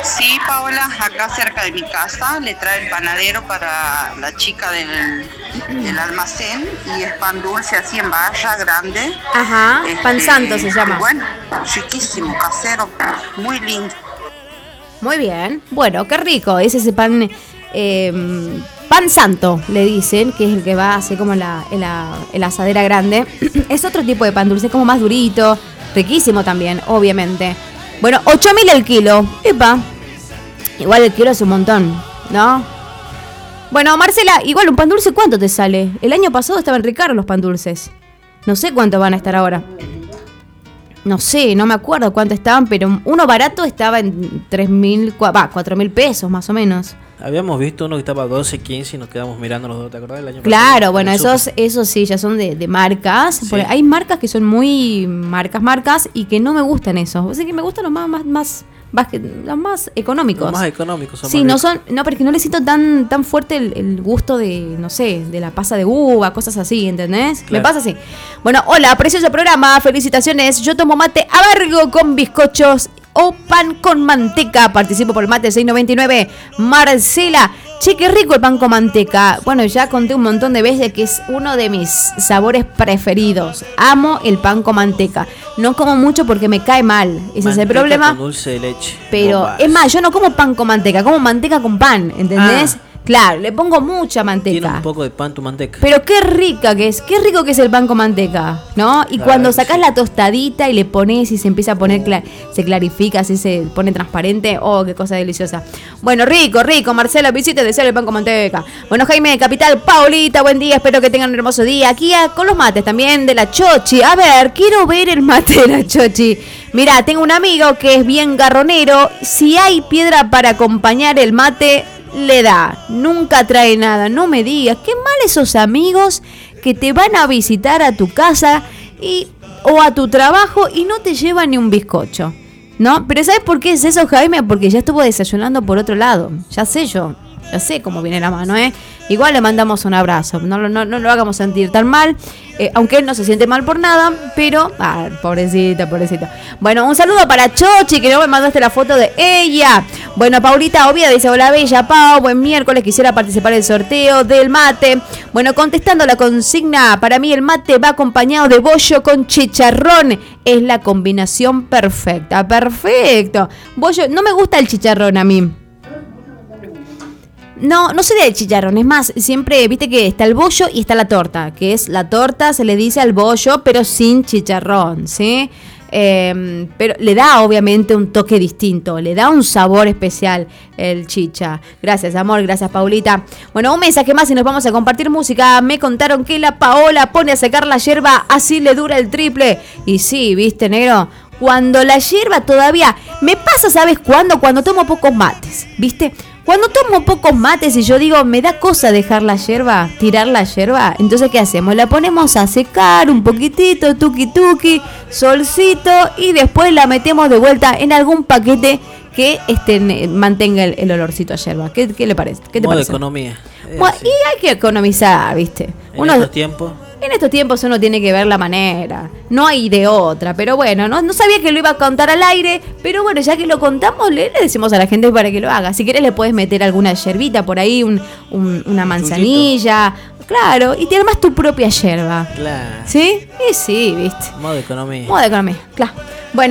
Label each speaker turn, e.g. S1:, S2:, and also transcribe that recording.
S1: Sí, Paola, acá cerca de mi casa le trae el panadero para la chica del almacén y es pan dulce así en valla grande.
S2: Ajá, pan santo se llama.
S1: Bueno, riquísimo, casero, muy lindo.
S2: Muy bien. Bueno, qué rico. Es ese pan, pan santo, le dicen, que es el que va así como en la asadera grande. Es otro tipo de pan dulce, como más durito, riquísimo también, obviamente. Bueno, 8.000 el kilo. Epa. Igual el kilo es un montón, ¿no? Bueno, Marcela, igual un pan dulce, ¿cuánto te sale? El año pasado estaban re caros los pan dulces. No sé cuánto van a estar ahora. No sé, no me acuerdo cuánto estaban, pero uno barato estaba en 4.000 pesos más o menos.
S3: Habíamos visto uno que estaba a 12, 15 y nos quedamos mirando los dos, ¿te acordás del año
S2: Claro,
S3: pasado?
S2: bueno, esos sí, ya son de marcas.
S3: Sí.
S2: Hay marcas que son muy marcas y que no me gustan esos. O sea que me gustan los los más económicos.
S3: Los más económicos son
S2: Sí,
S3: más
S2: no, porque no le siento tan fuerte el gusto de, no sé, de la pasa de uva, cosas así, ¿entendés?
S3: Claro.
S2: Me pasa así. Bueno, hola, precioso programa, felicitaciones. Yo tomo mate amargo con bizcochos o pan con manteca. Participo por el mate 699. Marcela, che, qué rico el pan con manteca. Bueno, ya conté un montón de veces que es uno de mis sabores preferidos. Amo el pan con manteca. No como mucho porque me cae mal. Ese es el problema.
S3: Con dulce de leche.
S2: Pero
S3: Bombas.
S2: es más, yo no como pan con manteca, como manteca con pan, ¿entendés? Claro, le pongo mucha manteca.
S3: Tiene un poco de pan tu manteca.
S2: Pero qué rica que es, qué rico que es el pan con manteca, ¿no? Y
S3: Claro,
S2: cuando sacás
S3: sí.
S2: la tostadita y le pones y se empieza a poner, se clarifica, así se pone transparente, oh, qué cosa deliciosa. Bueno, rico, Marcela, visite de ser el pan con manteca. Bueno, Jaime de Capital, Paulita, buen día, espero que tengan un hermoso día. Aquí con los mates también de la Chochi. A ver, quiero ver el mate de la Chochi. Mirá, tengo un amigo que es bien garronero. Si hay piedra para acompañar el mate, le da. Nunca trae nada. No me digas. Qué mal esos amigos que te van a visitar a tu casa o a tu trabajo y no te llevan ni un bizcocho. ¿No? Pero ¿sabes por qué es eso, Jaime? Porque ya estuvo desayunando por otro lado. Ya sé yo. Ya sé cómo viene la mano, ¿eh? Igual le mandamos un abrazo. No lo hagamos sentir tan mal. Aunque él no se siente mal por nada. Pero, pobrecita. Bueno, un saludo para Chochi, que no me mandaste la foto de ella. Bueno, Paulita Oviedo dice: hola, bella Pau, buen miércoles. Quisiera participar del sorteo del mate. Bueno, contestando la consigna, para mí el mate va acompañado de bollo con chicharrón. Es la combinación perfecta. Perfecto. Bollo, no me gusta el chicharrón a mí. No soy de chicharrón, es más, siempre, viste que está el bollo y está la torta, que es la torta, se le dice al bollo, pero sin chicharrón, ¿sí? Pero le da obviamente un toque distinto, le da un sabor especial el chicha. Gracias, amor, gracias, Paulita. Bueno, un mensaje más y nos vamos a compartir música. Me contaron que la Paola pone a secar la yerba, así le dura el triple. Y sí, viste, negro, cuando la yerba todavía... Me pasa, ¿sabes cuándo? Cuando tomo pocos mates, ¿viste? Cuando tomo pocos mates y yo digo, me da cosa dejar la yerba, tirar la yerba, entonces ¿qué hacemos? La ponemos a secar un poquitito, tuki, solcito, y después la metemos de vuelta en algún paquete que mantenga el olorcito a yerba. ¿Qué le parece? ¿Qué te
S3: Modo
S2: parece?
S3: economía.
S2: Bueno, y hay que economizar, ¿viste?
S3: En estos tiempos.
S2: En estos tiempos uno tiene que ver la manera. No hay de otra. Pero bueno, no sabía que lo iba a contar al aire. Pero bueno, ya que lo contamos, le decimos a la gente para que lo haga. Si querés le puedes meter alguna yerbita por ahí, una manzanilla. Claro, y te armas tu propia yerba.
S3: Claro.
S2: ¿Sí? Y sí, ¿viste?
S3: Modo economía.
S2: Claro. Bueno.